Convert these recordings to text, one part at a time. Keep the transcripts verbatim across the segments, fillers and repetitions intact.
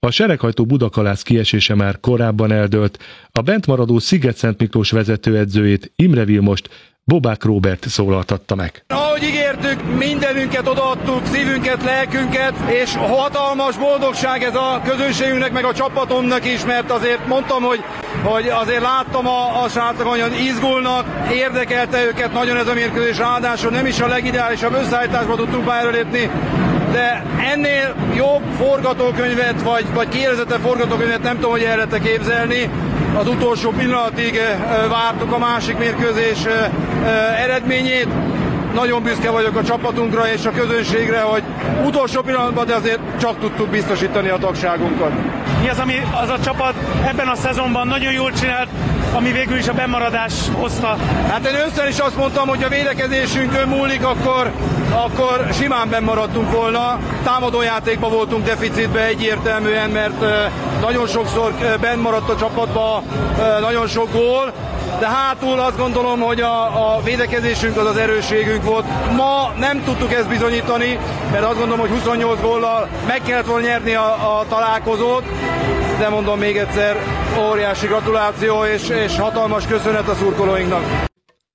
A Sereghajtó Budakalász kiesése már korábban eldőlt, a bentmaradó Sziget-Szent Miklós vezetőedzőjét, Imre Vilmost Bobák Róbert szólaltatta meg. Ahogy ígértük, mindenünket odaadtuk, szívünket, lelkünket, és hatalmas boldogság ez a közönségünknek, meg a csapatomnak is, mert azért mondtam, hogy, hogy azért láttam a, a srácok, hogy izgulnak, érdekelte őket nagyon ez a mérkőzés, ráadásul nem is a legideálisabb összeállításba tudtunk pályára lépni, de ennél jobb forgatókönyvet, vagy, vagy kiélezette forgatókönyvet nem tudom, hogy el lehet képzelni. Az utolsó pillanatig vártuk a másik mérkőzés eredményét. Nagyon büszke vagyok a csapatunkra és a közönségre, hogy utolsó pillanatban, de azért csak tudtuk biztosítani a tagságunkat. Mi az, ami az a csapat ebben a szezonban nagyon jól csinált, ami végül is a bemaradás hozta? Hát én össze is azt mondtam, hogy a védekezésünkön múlik, akkor, akkor simán bennmaradtunk volna. Támadójátékban voltunk deficitben egyértelműen, mert nagyon sokszor bennmaradt a csapatban nagyon sok gól, de hátul azt gondolom, hogy a, a védekezésünk az az erősségünk volt. Ma nem tudtuk ezt bizonyítani, mert azt gondolom, hogy huszonnyolc góllal meg kellett volna nyerni a, a találkozót, de mondom még egyszer, óriási gratuláció és, és hatalmas köszönet a szurkolóinknak.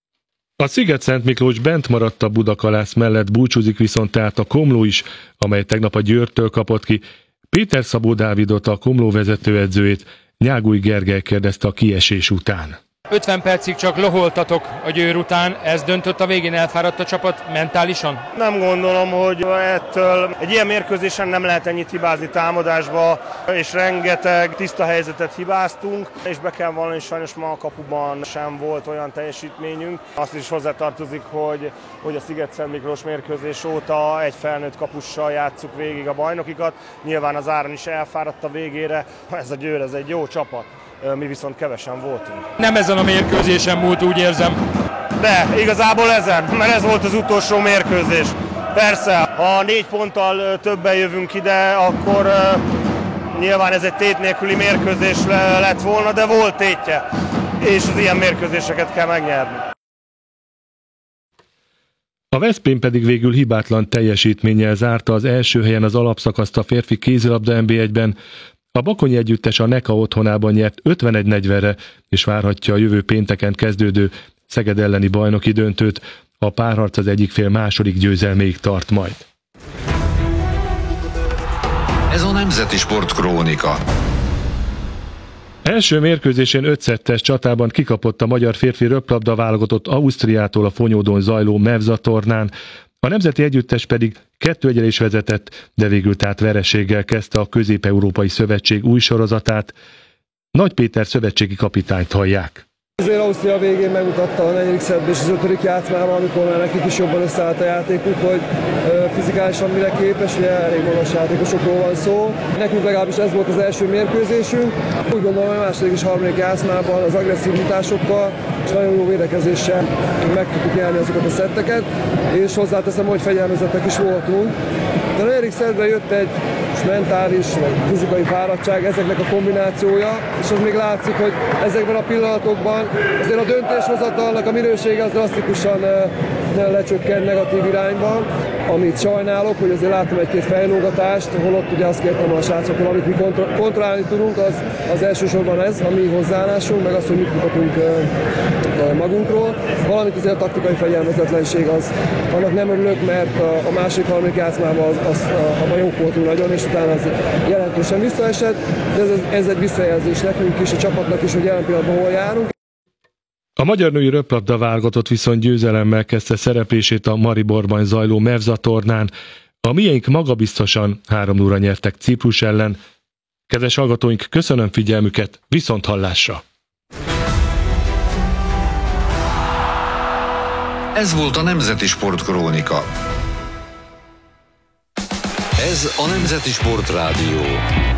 A Sziget-Szent Miklós bent maradt a Budakalász mellett, búcsúzik viszont tehát a Komló is, amely tegnap a Győrtől kapott ki. Péter Szabó Dávidot, a Komló vezetőedzőjét, Nyágúj Gergely kérdezte a kiesés után. ötven percig csak loholtatok a Győr után, ez döntött a végén, elfáradt a csapat mentálisan? Nem gondolom, hogy ettől egy ilyen mérkőzésen nem lehet ennyit hibázni támadásba, és rengeteg tiszta helyzetet hibáztunk, és be kell vallani, sajnos ma a kapuban sem volt olyan teljesítményünk. Azt is hozzátartozik, hogy, hogy a Sziget-Szent Miklós mérkőzés óta egy felnőtt kapussal játsszuk végig a bajnokikat, nyilván az Áron is elfáradt a végére, ez a Győr, ez egy jó csapat. Mi viszont kevesen voltunk. Nem ezen a mérkőzésen múlt, úgy érzem. De igazából ezen, mert ez volt az utolsó mérkőzés. Persze, ha négy ponttal többen jövünk ide, akkor uh, nyilván ez egy tét nélküli mérkőzés lett volna, de volt tétje. És az ilyen mérkőzéseket kell megnyerni. A Veszprém pedig végül hibátlan teljesítménnyel zárta az első helyen az alapszakaszt a férfi kézilabda en bé egyben. A Bakonyi együttes a Neka otthonában nyert ötvenegy negyvenre, és várhatja a jövő pénteken kezdődő Szeged elleni bajnoki döntőt. A párharc az egyik fél második győzelméig tart majd. Ez a Nemzeti Sport Krónika. Első mérkőzésén öt szettes csatában kikapott a magyar férfi röplabda válogatott Ausztriától a Fonyódon zajló Mevza tornán. A nemzeti együttes pedig kettő egyre is vezetett, de végül tehát vereséggel kezdte a Közép-Európai Szövetség új sorozatát. Nagy Péter szövetségi kapitányt hallják. Azért Ausztria végén megmutatta a negyedik szettben és az ötödik játszmában, amikor már nekik is jobban összeállt a játékuk, hogy fizikálisan mire képes, ugye elég magas játékosokról van szó. Nekünk legalábbis ez volt az első mérkőzésünk. Úgy gondolom, hogy a második és harmadik játszmában az agresszívitásokkal és nagyon jó védekezéssel meg tudtuk nyerni azokat a szetteket, és hozzáteszem, hogy fegyelmezettek is voltunk. De a negyedik szettben jött egy mentális vagy fizikai fáradtság, ezeknek a kombinációja, és az még látszik, hogy ezekben a pillanatokban azért a döntéshozatalnak a minősége az drasztikusan lecsökken negatív irányban, amit sajnálok, hogy azért láttam egy-két fejlógatást, holott ugye azt kértem a srácoktól, amit mi kontro- kontrollálni tudunk, az, az elsősorban ez, a mi hozzáállásunk, meg az, hogy mit mutatunk magunkról, valamint azért a taktikai fegyelmezetlenség az, annak nem örülök, mert a, a másik harmadik játszmában az, az, a, a jók voltunk nagyon, és utána az jelentősen visszaesett, de ez, ez egy visszajelzés nekünk is, a csapatnak is, hogy jelen pillanatban hol járunk. A magyar női röplabda válogatott viszont győzelemmel kezdte szereplését a Mariborban zajló Mevza tornán. A miénk magabiztosan három nulla nyertek Ciprus ellen. Kedves hallgatóink, köszönöm figyelmüket, viszont hallásra! Ez volt a Nemzeti Sport Krónika. Ez a Nemzeti Sport Rádió.